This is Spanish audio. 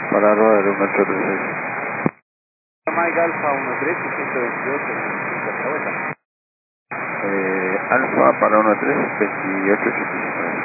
Para Rodero, metro 36. Mike Alfa 13, 122, 85, vuelta. Alfa para 13, 28, 85.